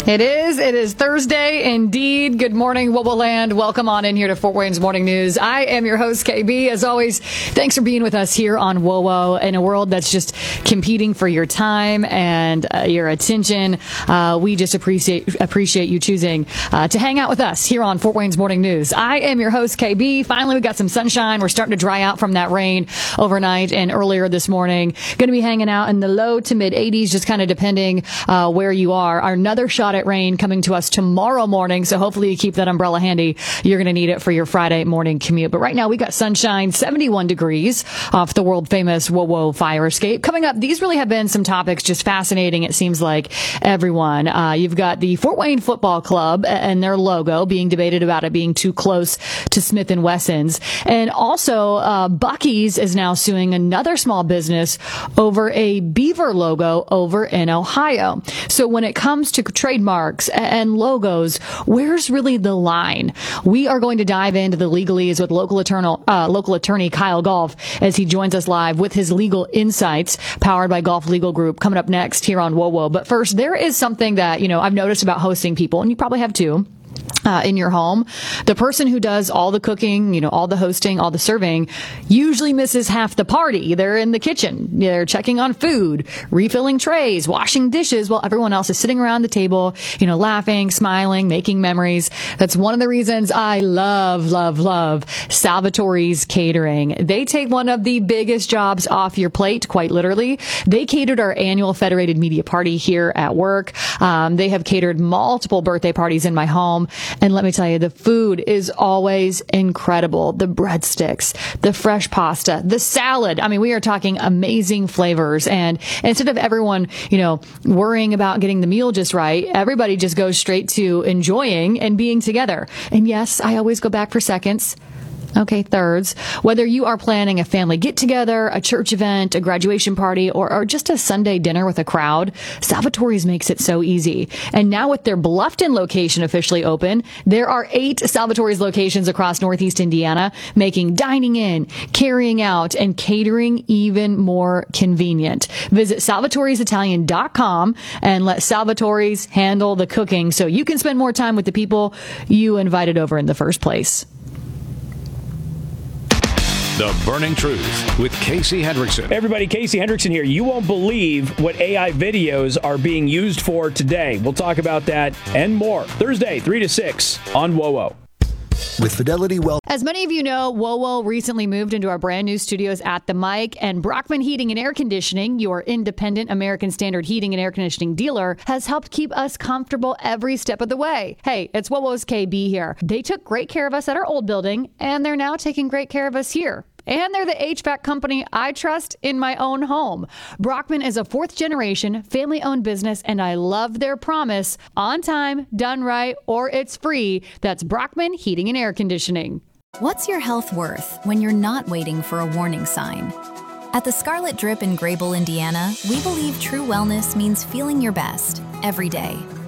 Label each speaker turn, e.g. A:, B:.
A: It is Thursday indeed. Good morning, WOWO Land. Welcome on in here to Fort Wayne's Morning News. I am your host, KB. As always, thanks for being with us here on WOWO in a world that's just competing for your time and your attention. We just appreciate you choosing to hang out with us here on Fort Wayne's Morning News. I am your host, KB. Finally, we got some sunshine. We're starting to dry out from that rain overnight and earlier this morning. Going to be hanging out in the low to mid 80s, just kind of depending where you are. Another shot at rain coming to us tomorrow morning, so hopefully you keep that umbrella handy. You're going to need it for your Friday morning commute. But right now we got sunshine, 71 degrees off the world famous WOWO fire escape. Coming up, these really have been some topics just fascinating, it seems like, everyone. You've got the Fort Wayne Football Club and their logo being debated about it being too close to Smith & Wesson's. And also, Buc-ee's is now suing another small business over a beaver logo over in Ohio. So when it comes to trademarks and logos, where's really the line? We are going to dive into the legalese with local attorney Kyle Golf as he joins us live with his legal insights powered by Golf Legal Group coming up next here on WOWO. But first, there is something that, I've noticed about hosting people, and you probably have too. In your home, the person who does all the cooking, all the hosting, all the serving, usually misses half the party. They're in the kitchen. They're checking on food, refilling trays, washing dishes while everyone else is sitting around the table, laughing, smiling, making memories. That's one of the reasons I love Salvatore's Catering. They take one of the biggest jobs off your plate, quite literally. They catered our annual Federated Media Party here at work. They have catered multiple birthday parties in my home. And let me tell you, the food is always incredible. The breadsticks, the fresh pasta, the salad. I mean, we are talking amazing flavors. And instead of everyone, worrying about getting the meal just right, everybody just goes straight to enjoying and being together. And yes, I always go back for seconds. Okay, thirds. Whether you are planning a family get-together, a church event, a graduation party, or just a Sunday dinner with a crowd, Salvatore's makes it so easy. And now with their Bluffton location officially open, there are 8 Salvatore's locations across Northeast Indiana, making dining in, carrying out, and catering even more convenient. Visit salvatoresitalian.com and let Salvatore's handle the cooking so you can spend more time with the people you invited over in the first place.
B: The Burning Truth with Casey Hendrickson.
C: Hey everybody, Casey Hendrickson here. You won't believe what AI videos are being used for today. We'll talk about that and more. Thursday, 3 to 6 on WOWO.
D: With Fidelity Wealth.
A: As many of you know, WOWO recently moved into our brand new studios at the Mic, and Brockman Heating and Air Conditioning, your independent American Standard heating and air conditioning dealer, has helped keep us comfortable every step of the way. Hey, it's WOWO's KB here. They took great care of us at our old building, and they're now taking great care of us here. And they're the HVAC company I trust in my own home. Brockman is a 4th-generation, family-owned business, and I love their promise: on time, done right, or it's free. That's Brockman Heating and Air Conditioning.
E: What's your health worth when you're not waiting for a warning sign? At the Scarlet Drip in Grable, Indiana, we believe true wellness means feeling your best every day.